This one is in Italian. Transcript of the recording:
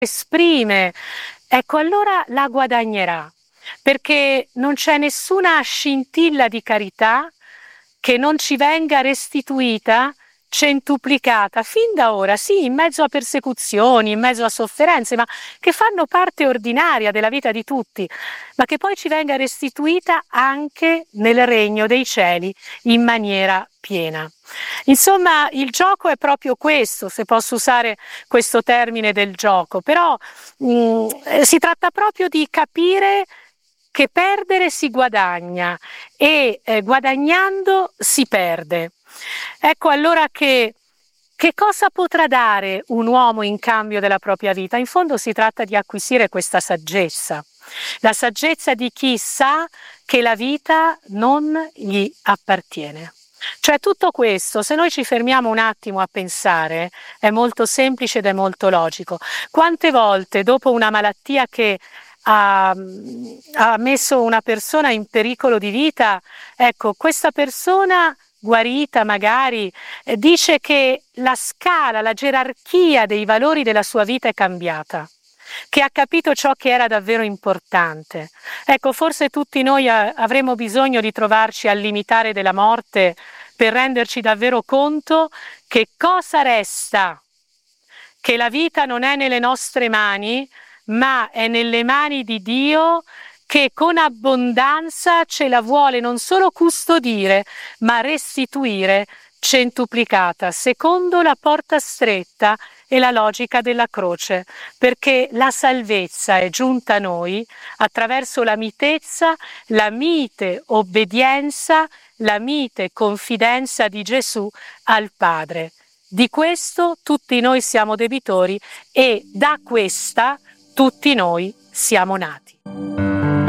esprime, ecco allora la guadagnerà, perché non c'è nessuna scintilla di carità che non ci venga restituita, centuplicata, fin da ora, sì, in mezzo a persecuzioni, in mezzo a sofferenze, ma che fanno parte ordinaria della vita di tutti, ma che poi ci venga restituita anche nel regno dei cieli in maniera piena. Insomma, il gioco è proprio questo, se posso usare questo termine del gioco, però si tratta proprio di capire che perdere si guadagna e guadagnando si perde. Ecco allora che cosa potrà dare un uomo in cambio della propria vita? In fondo si tratta di acquisire questa saggezza, la saggezza di chi sa che la vita non gli appartiene. Cioè tutto questo, se noi ci fermiamo un attimo a pensare, è molto semplice ed è molto logico. Quante volte dopo una malattia che ha messo una persona in pericolo di vita, ecco, questa persona guarita magari dice che la scala, la gerarchia dei valori della sua vita è cambiata, che ha capito ciò che era davvero importante. Ecco, forse tutti noi avremo bisogno di trovarci al limitare della morte per renderci davvero conto che cosa resta, che la vita non è nelle nostre mani, ma è nelle mani di Dio che con abbondanza ce la vuole non solo custodire, ma restituire centuplicata, secondo la porta stretta e la logica della croce, perché la salvezza è giunta a noi attraverso la mitezza, la mite obbedienza, la mite confidenza di Gesù al Padre. Di questo tutti noi siamo debitori e da questa tutti noi siamo nati.